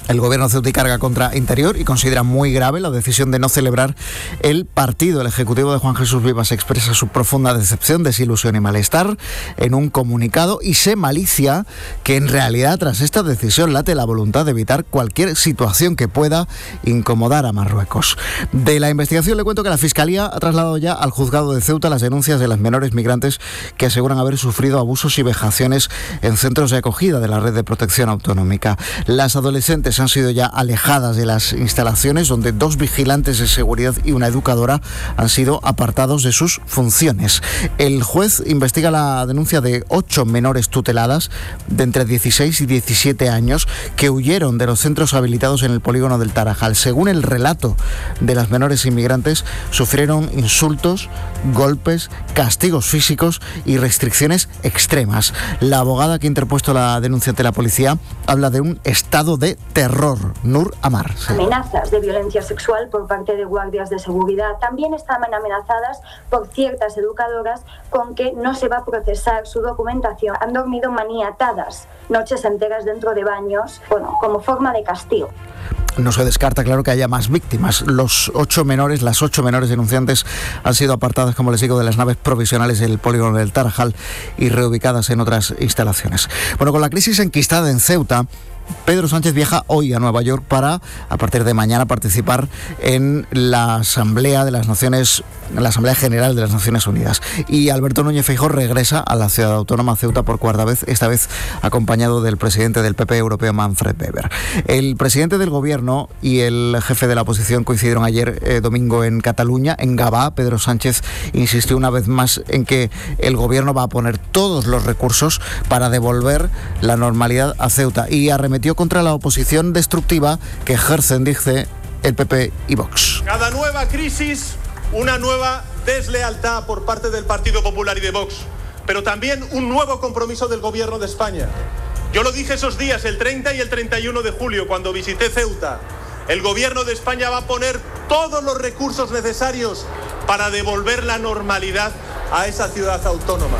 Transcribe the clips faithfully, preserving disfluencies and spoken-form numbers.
El gobierno ceutí carga contra Interior y considera muy grave la decisión de no celebrar el partido. El ejecutivo de Juan Jesús Vivas expresa su profunda decepción, desilusión y malestar en un comunicado y se malicia que en realidad tras esta decisión late la voluntad de evitar cualquier situación que pueda incomodar a Marruecos. De la investigación le cuento que la Fiscalía ha trasladado ya al juzgado de Ceuta las denuncias de las menores migrantes que aseguran haber sufrido abusos y vejaciones en centros de acogida de la red de protección autonómica. Las adolescentes han sido ya alejadas de las instalaciones, donde dos vigilantes de seguridad y una educadora han sido apartados de sus funciones. El juez investiga la denuncia de ocho menores tuteladas de entre dieciséis y diecisiete años que huyeron de los centros habilitados en el polígono del Tarajal. Según el relato de las menores inmigrantes, sufrieron insultos, golpes, castigos físicos y restricciones extremas. La abogada que ha interpuesto la denuncia ante la policía habla de un estado de terror. Nur Amar. Sí. Amenazas de violencia sexual por parte de guardias de seguridad. También estaban amenazadas por ciertas educadoras con que no se va a procesar su documentación. Han dormido maniatadas noches enteras dentro de baños, bueno, como forma de castigo. No se descarta, claro, que haya más víctimas. Los ocho menores, las ocho menores denunciantes han sido apartadas, como les digo, de las naves provisionales del polígono del Tarajal y reubicadas en otras instalaciones. Bueno, con la crisis enquistada en Ceuta, Pedro Sánchez viaja hoy a Nueva York para, a partir de mañana, participar en la Asamblea de las Naciones, la Asamblea General de las Naciones Unidas. Y Alberto Núñez Feijóo regresa a la ciudad autónoma Ceuta por cuarta vez, esta vez acompañado del presidente del P P europeo, Manfred Weber. El presidente del gobierno y el jefe de la oposición coincidieron ayer eh, domingo en Cataluña, en Gavà. Pedro Sánchez insistió una vez más en que el gobierno va a poner todos los recursos para devolver la normalidad a Ceuta y arremetió contra la oposición destructiva que ejercen, dice, el P P y Vox. Cada nueva crisis, una nueva deslealtad por parte del Partido Popular y de Vox, pero también un nuevo compromiso del Gobierno de España. Yo lo dije esos días, el treinta y el treinta y uno de julio, cuando visité Ceuta. El Gobierno de España va a poner todos los recursos necesarios para devolver la normalidad a esa ciudad autónoma.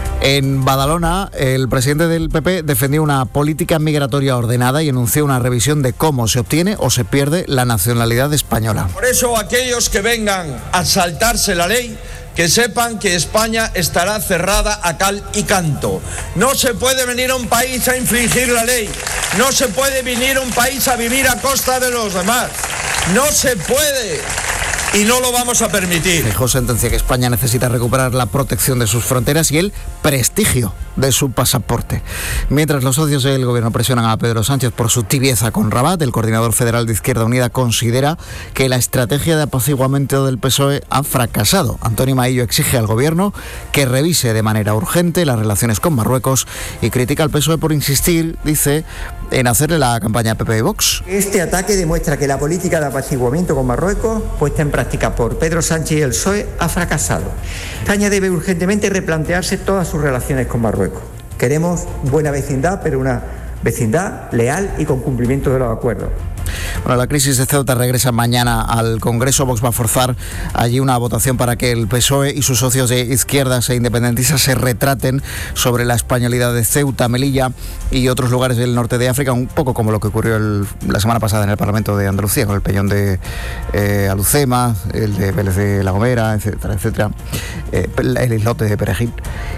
En Badalona, el presidente del P P defendió una política migratoria ordenada y anunció una revisión de cómo se obtiene o se pierde la nacionalidad española. Por eso, aquellos que vengan a saltarse la ley, que sepan que España estará cerrada a cal y canto. No se puede venir a un país a infringir la ley. No se puede venir a un país a vivir a costa de los demás. No se puede. Y no lo vamos a permitir. Feijóo sentencia que España necesita recuperar la protección de sus fronteras y el prestigio de su pasaporte. Mientras los socios del gobierno presionan a Pedro Sánchez por su tibieza con Rabat, el coordinador federal de Izquierda Unida considera que la estrategia de apaciguamiento del P S O E ha fracasado. Antonio Maillo exige al gobierno que revise de manera urgente las relaciones con Marruecos y critica al P S O E por insistir, dice, en hacerle la campaña a P P y Vox. Este ataque demuestra que la política de apaciguamiento con Marruecos, puesta en práctica por Pedro Sánchez y el P S O E, ha fracasado. España debe urgentemente replantearse todas sus relaciones con Marruecos. Queremos buena vecindad, pero una vecindad leal y con cumplimiento de los acuerdos. Bueno, la crisis de Ceuta regresa mañana al Congreso. Vox va a forzar allí una votación para que el P S O E y sus socios de izquierdas e independentistas se retraten sobre la españolidad de Ceuta, Melilla y otros lugares del norte de África, un poco como lo que ocurrió el, la semana pasada en el Parlamento de Andalucía, con el peñón de eh, Alucema, el de Vélez de La Gomera, etcétera, etcétera, eh, el islote de Perejil,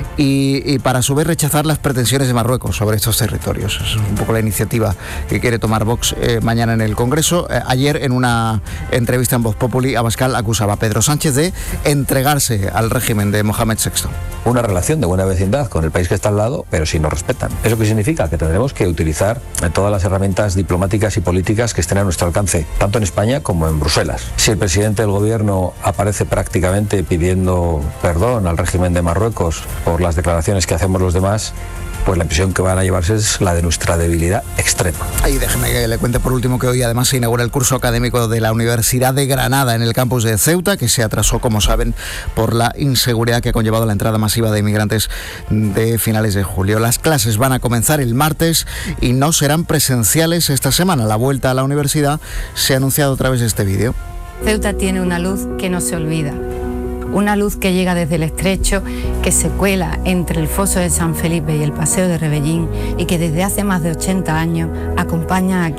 y, y para a su vez rechazar las pretensiones de Marruecos sobre estos territorios. Es un poco la iniciativa que quiere tomar Vox eh, mañana en el Congreso. Eh, ayer, en una entrevista en Voz Populi, Abascal acusaba a Pedro Sánchez de entregarse al régimen de Mohamed sexto. Una relación de buena vecindad con el país que está al lado, pero si nos respetan. ¿Eso qué significa? Que tendremos que utilizar todas las herramientas diplomáticas y políticas que estén a nuestro alcance, tanto en España como en Bruselas. Si el presidente del gobierno aparece prácticamente pidiendo perdón al régimen de Marruecos por las declaraciones que hacemos los demás, pues la impresión que van a llevarse es la de nuestra debilidad extrema. Y déjeme que le cuente por último que hoy además se inaugura el curso académico de la Universidad de Granada en el campus de Ceuta, que se atrasó, como saben, por la inseguridad que ha conllevado la entrada masiva de inmigrantes de finales de julio. Las clases van a comenzar el martes y no serán presenciales esta semana. La vuelta a la universidad se ha anunciado a través de este vídeo. Ceuta tiene una luz que no se olvida. Una luz que llega desde el Estrecho, que se cuela entre el Foso de San Felipe y el Paseo de Rebellín y que desde hace más de ochenta años acompaña aquí